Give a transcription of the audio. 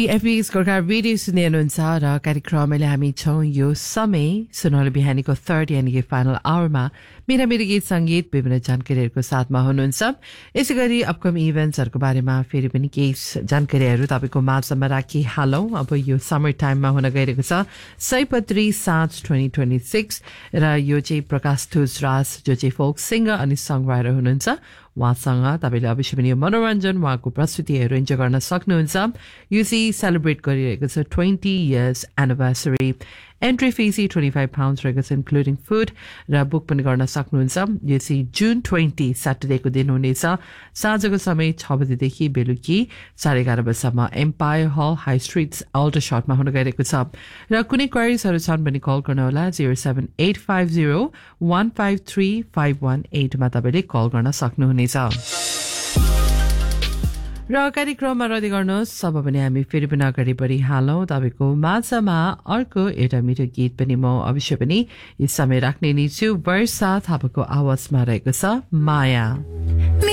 FB सरकार radio सुन्दै हुनुहुन्छ र कार्यक्रमले हामी छौं यो समय सुनौलो बिहानीको थर्ड यानी कि फाइनल आवरमा मेरा गीत संगीत विभिन्न जानकारीहरूको साथमा हुनुहुन्छ। यसै गरी अपकमिङ इभेन्ट्सहरूको बारेमा फेरि पनि केही जानकारीहरू तपाईको माझमा राखिहालौं। अब यो समर टाइममा हुन गइरहेको छ सयपत्री साँझ 2026 र यो चाहिँ प्रकाश थुजराज जो चाहिँ फोक सिंगर अनि सङ राइटर हुनुहुन्छ। उहाँसँग तपाईले अवश्य पनि यो मनोरञ्जन उहाँको प्रस्तुतिहरू इन्जोय गर्न सक्नुहुन्छ। यो चाहिँ सेलिब्रेट गरिरहेको छ 20 years anniversary। एन्ट्री फी चाहिँ £25 रहेको छ इन्क्लुडिङ फुड र बुक पनि गर्न सक्नुहुन्छ। यो चाहिँ जुन 20 सैटरडेको दिन हुनेछ। साँझको समय 6 बजेदेखि बेलुकी 11:30 बजेसम्म एम्पायर हल हाई स्ट्रिट अल्डरसटमा हुन गइरहेको छ। र कुनै क्वेरीजहरू छन् भने कल गर्नुहोला 07850153518 मा तपाईले कल गर्न सक्नुहुनेछ। र कार्यक्रममा रद्द गर्नुहोस्। अब पनि हामी फेरि पनि अगाडि बढिहालौँ। तपाईँको माझमा अर्को एउटा मिठो गीत पनि म अवश्य पनि यस समय राख्ने नै छु। वर्षा थापाको आवाजमा रहेको छ माया।